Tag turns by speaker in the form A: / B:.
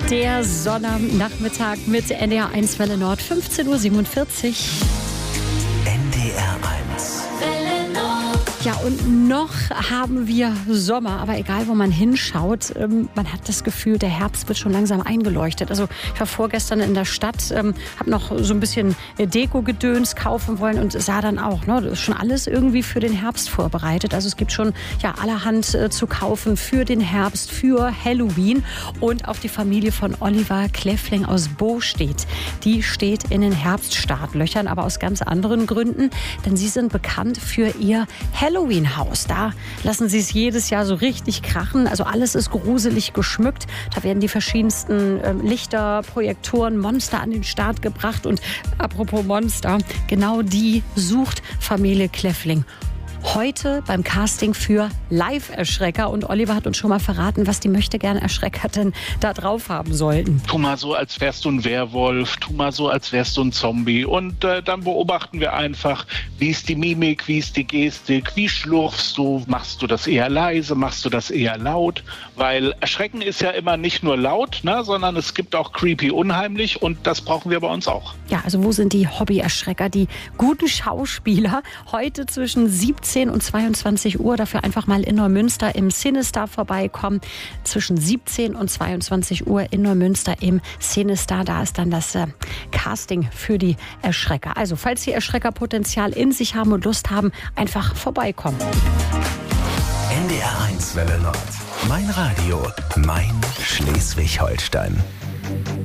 A: Der Sonnabendnachmittag mit NDR 1 Welle Nord, 15:47 Uhr.
B: NDR 1
A: Welle Nord. Ja, und noch haben wir Sommer, aber egal, wo man hinschaut, man hat das Gefühl, der Herbst wird schon langsam eingeleuchtet. Also ich war vorgestern in der Stadt, habe noch so ein bisschen Deko-Gedöns kaufen wollen und sah dann auch, das ist schon alles irgendwie für den Herbst vorbereitet. Also es gibt schon allerhand zu kaufen für den Herbst, für Halloween. Und auch die Familie von Oliver Kleffling aus Bostedt, die steht in den Herbststartlöchern, aber aus ganz anderen Gründen, denn sie sind bekannt für ihr Halloween-Haus. Da lassen sie es jedes Jahr so richtig krachen. Also alles ist gruselig geschmückt. Da werden die verschiedensten Lichter, Projektoren, Monster an den Start gebracht. Und apropos Monster, genau die sucht Familie Kleffling heute beim Casting für Live-Erschrecker. Und Oliver hat uns schon mal verraten, was die Möchtegern-Erschrecker denn da drauf haben sollten.
C: Tu mal so, als wärst du ein Werwolf. Tu mal so, als wärst du ein Zombie. Und dann beobachten wir einfach, wie ist die Mimik, wie ist die Gestik, wie schlurfst du, machst du das eher leise, machst du das eher laut? Weil Erschrecken ist ja immer nicht nur laut, sondern es gibt auch creepy, unheimlich, und das brauchen wir bei uns auch.
A: Ja, also wo sind die Hobby-Erschrecker, die guten Schauspieler? Heute zwischen 17 und 22 Uhr, dafür einfach mal in Neumünster im Cinestar vorbeikommen. Zwischen 17 und 22 Uhr in Neumünster im Cinestar, da ist dann das Casting für die Erschrecker. Also falls Sie Erschreckerpotenzial in sich haben und Lust haben, einfach vorbeikommen.
B: NDR 1 Welle Nord. Mein Radio, mein Schleswig-Holstein.